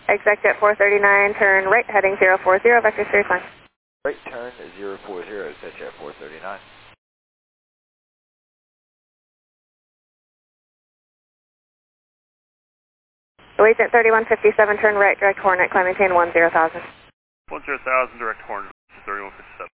Executive 439, turn right, heading 040, vector series line. Right turn 040, set you at 439. Agent 3157, turn right, direct Hornet, climb maintain 10,000. 10,000, direct Hornet, 3157.